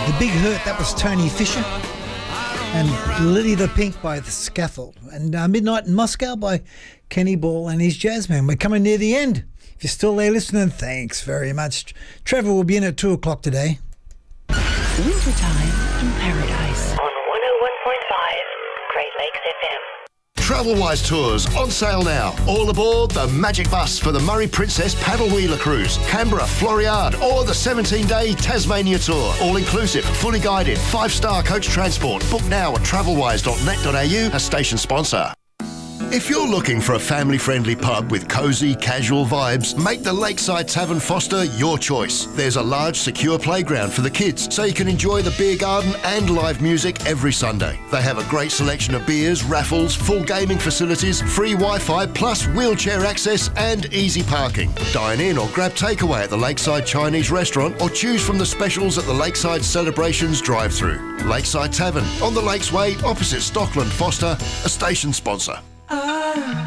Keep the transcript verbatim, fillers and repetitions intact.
The Big Hurt, that was Tony Fisher. And Lily the Pink by The Scaffold. And uh, Midnight in Moscow by Kenny Ball and his Jazzman. We're coming near the end. If you're still there listening, thanks very much. Trevor will be in at two o'clock today. Wintertime in Paradise. On one oh one point five, Great Lakes F M. Travelwise Tours on sale now. All aboard the Magic Bus for the Murray Princess Paddle Wheeler Cruise, Canberra, Floriade, or the seventeen-day Tasmania Tour. All inclusive, fully guided, five-star coach transport. Book now at travelwise dot net dot a u, a station sponsor. If you're looking for a family-friendly pub with cosy, casual vibes, make the Lakeside Tavern Foster your choice. There's a large, secure playground for the kids, so you can enjoy the beer garden and live music every Sunday. They have a great selection of beers, raffles, full gaming facilities, free Wi-Fi, plus wheelchair access and easy parking. Dine in or grab takeaway at the Lakeside Chinese restaurant, or choose from the specials at the Lakeside Celebrations drive-thru. Lakeside Tavern, on the Lakes Way, opposite Stockland Foster, a station sponsor.